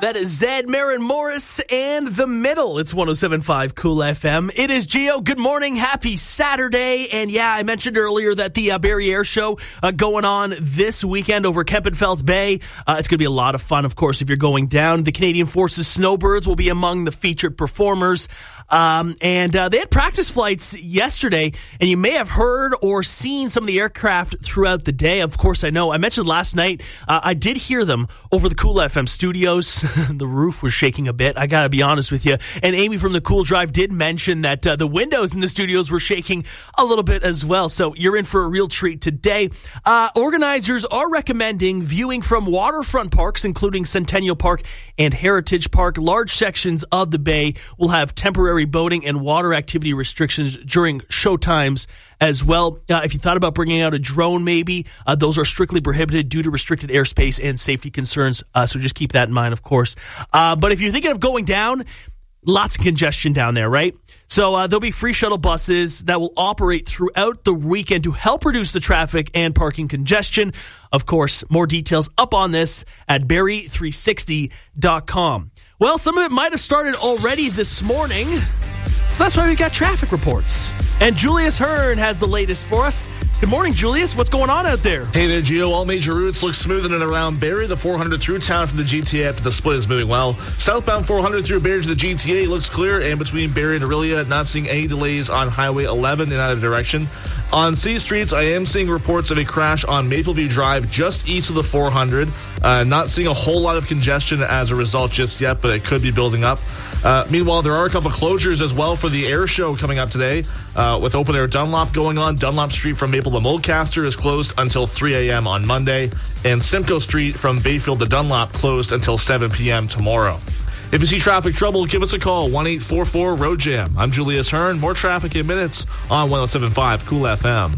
That is Zed, Maren Morris, and The Middle. It's 107.5 Cool FM. It is Gio. Good morning. Happy Saturday. And yeah, I mentioned earlier that the Barrie Air Show going on this weekend over Kempenfelt Bay. It's going to be a lot of fun, of course, if you're going down. The Canadian Forces Snowbirds will be among the featured performers. And they had practice flights yesterday, and you may have heard or seen some of the aircraft throughout the day. Of course, I know. I mentioned last night, I did hear them over the Cool FM studios. The roof was shaking a bit, I gotta be honest with you. And Amy from the Cool Drive did mention that the windows in the studios were shaking a little bit as well. So you're in for a real treat today. Organizers are recommending viewing from waterfront parks, including Centennial Park and Heritage Park. Large sections of the bay will have temporary boating and water activity restrictions during show times as well. If you thought about bringing out a drone, maybe, those are strictly prohibited due to restricted airspace and safety concerns. So just keep that in mind, of course. But if you're thinking of going down, lots of congestion down there, right? So there'll be free shuttle buses that will operate throughout the weekend to help reduce the traffic and parking congestion. Of course, more details up on this at barrie360.com. Well, some of it might have started already this morning, so that's why we've got traffic reports. And Julius Hearn has the latest for us. Good morning, Julius. What's going on out there? Hey there, Gio. All major routes look smooth in and around Barrie. The 400 through town from the GTA up to the split is moving well. Southbound 400 through Barrie to the GTA looks clear, and between Barrie and Orillia, not seeing any delays on Highway 11 in either direction. On C Streets, I am seeing reports of a crash on Mapleview Drive just east of the 400. Not seeing a whole lot of congestion as a result just yet, but it could be building up. Meanwhile, there are a couple closures as well for the air show coming up today. With Open Air Dunlop going on, Dunlop Street from Maple to Mulcaster is closed until 3 a.m. on Monday, and Simcoe Street from Bayfield to Dunlop closed until 7 p.m. tomorrow. If you see traffic trouble, give us a call, 1-844-ROAD-JAM. I'm Julius Hearn. More traffic in minutes on 107.5 Cool FM.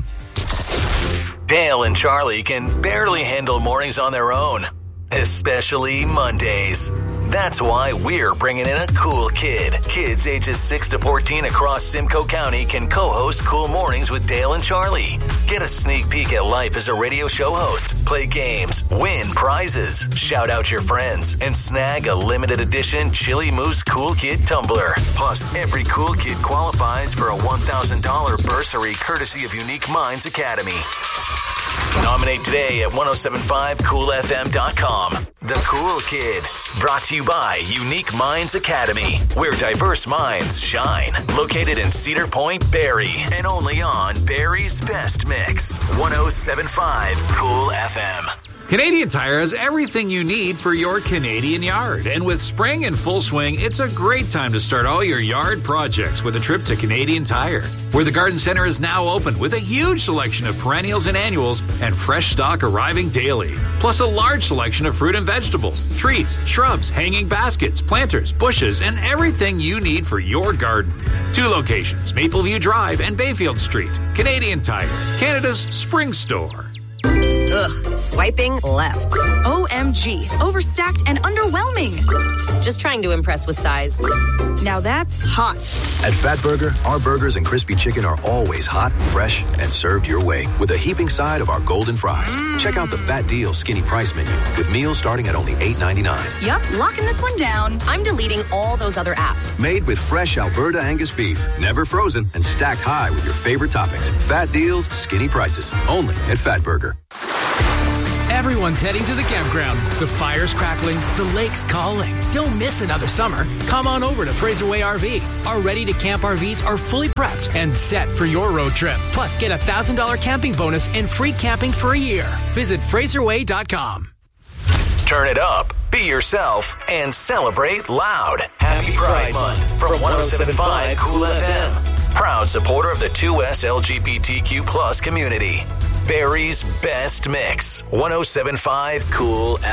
Dale and Charlie can barely handle mornings on their own, especially Mondays. That's why we're bringing in a cool kid. Kids ages 6 to 14 across Simcoe County can co-host Cool Mornings with Dale and Charlie. Get a sneak peek at life as a radio show host, play games, win prizes, shout out your friends, and snag a limited edition Chili Moose Cool Kid tumbler. Plus, every cool kid qualifies for a $1,000 bursary courtesy of Unique Minds Academy. Nominate today at 1075coolfm.com. The Cool Kid, brought to you by Unique Minds Academy, where diverse minds shine. Located in Cedar Point, Barrie, and only on Barrie's Best Mix, 1075 Cool FM. Canadian Tire has everything you need for your Canadian yard. And with spring in full swing, it's a great time to start all your yard projects with a trip to Canadian Tire, where the garden center is now open with a huge selection of perennials and annuals and fresh stock arriving daily. Plus a large selection of fruit and vegetables, trees, shrubs, hanging baskets, planters, bushes, and everything you need for your garden. 2 locations, Mapleview Drive and Bayfield Street. Canadian Tire, Canada's spring store. Ugh, swiping left. OMG, overstacked and underwhelming. Just trying to impress with size. Now that's hot. At Fat Burger, our burgers and crispy chicken are always hot, fresh, and served your way with a heaping side of our golden fries. Check out the Fat Deal Skinny Price menu with meals starting at only $8.99. Yup, locking this one down. I'm deleting all those other apps. Made with fresh Alberta Angus beef, never frozen, and stacked high with your favorite toppings. Fat Deals, Skinny Prices, only at Fat Burger. Everyone's heading to the campground. The fire's crackling, the lake's calling. Don't miss another summer. Come on over to Fraser Way RV. Our ready-to-camp RVs are fully prepped and set for your road trip. Plus, get a $1,000 camping bonus and free camping for a year. Visit FraserWay.com. Turn it up, be yourself, and celebrate loud. Happy Pride Month from 107.5 Cool FM. Proud supporter of the 2S LGBTQ+ community. Barrie's Best Mix, 107.5 Cool